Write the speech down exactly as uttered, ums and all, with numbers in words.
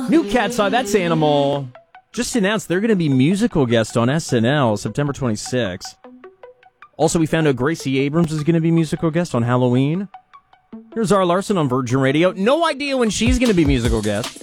New Cat's Eye, that's Animal. Just announced they're going to be musical guests on S N L September twenty-sixth. Also, we found out Gracie Abrams is going to be musical guest on Halloween. Here's Zara Larson on Virgin Radio. No idea when she's going to be musical guest.